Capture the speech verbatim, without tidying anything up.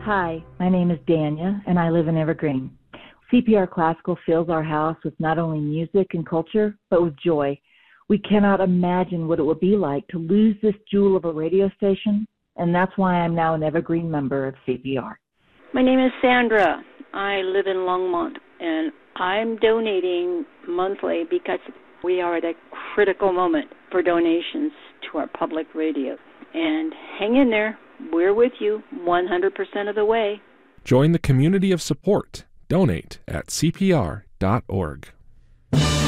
Hi, my name is Dania, and I live in Evergreen. C P R Classical fills our house with not only music and culture, but with joy. We cannot imagine what it would be like to lose this jewel of a radio station, and that's why I'm now an Evergreen member of C P R. My name is Sandra. I live in Longmont, and I'm donating monthly because we are at a critical moment for donations to our public radio. And hang in there. We're with you one hundred percent of the way. Join the community of support. Donate at C P R dot org.